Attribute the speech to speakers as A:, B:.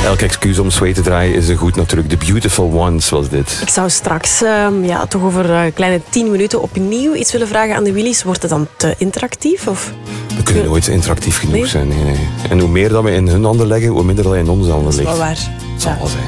A: Elk excuus om Sway te draaien is er goed natuurlijk. The Beautiful Ones was dit.
B: Ik zou straks toch over een kleine 10 minuten opnieuw iets willen vragen aan de Willys. Wordt het dan te interactief? Of?
A: We kunnen nooit interactief genoeg
B: Nee?
A: zijn. Nee. En hoe meer dat we in hun handen leggen, hoe minder dat wij in onze handen
B: Dat is
A: ligt.
B: wel waar.
A: Het zal wel zijn.